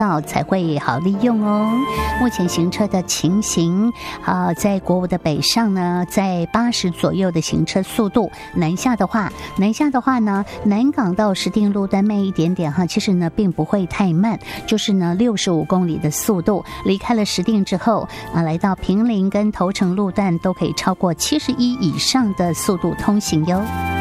才会好利用哦。目前行车的情形在国五的北上呢，在80左右的行车速度。南下的话呢，南港到石碇路段慢一点点哈，其实呢并不会太慢，就是呢65公里的速度。离开了石碇之后来到坪林跟头城路段都可以超过71以上的速度通行哟。